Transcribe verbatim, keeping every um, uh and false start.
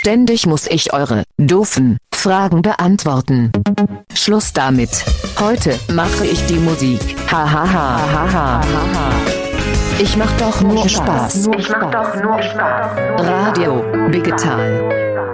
Ständig muss ich eure doofen Fragen beantworten. Schluss damit. Heute mache ich die Musik. Ha ha ha ha ha ha. Ich mach doch nur Spaß. Ich mach doch nur Spaß. Radio Digital.